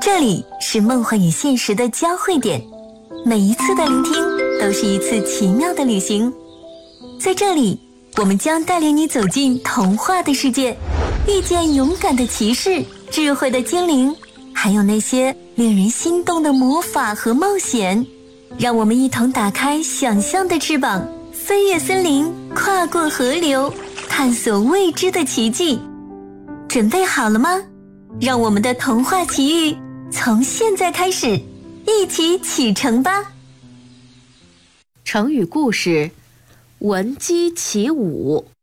这里是梦幻与现实的交汇点，每一次的聆听都是一次奇妙的旅行。在这里，我们将带领你走进童话的世界，遇见勇敢的骑士、智慧的精灵，还有那些令人心动的魔法和冒险。让我们一同打开想象的翅膀，飞越森林，跨过河流，探索未知的奇迹。准备好了吗？让我们的童话奇遇从现在开始，一起启程吧。 成语故事：闻鸡起舞。